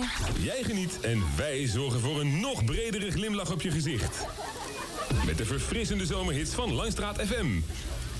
Jij geniet en wij zorgen voor een nog bredere glimlach op je gezicht. Met de verfrissende zomerhits van Langstraat FM.